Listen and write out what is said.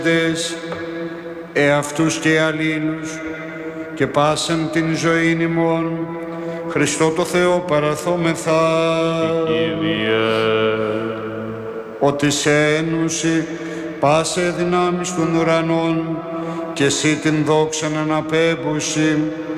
εαυτούς και αλλήλους και πάσαν την ζωήν ημών, Χριστό το Θεό παραθόμεθα. Ότι σε ένουση πάσε δυνάμεις των ουρανών και εσύ την δόξαν αναπέμπουση